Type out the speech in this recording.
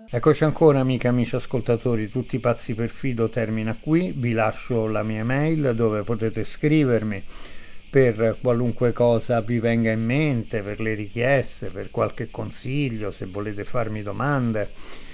Eccoci ancora, amici ascoltatori, tutti pazzi per Fido termina qui, vi lascio la mia mail dove potete scrivermi per qualunque cosa vi venga in mente, per le richieste, per qualche consiglio, se volete farmi domande.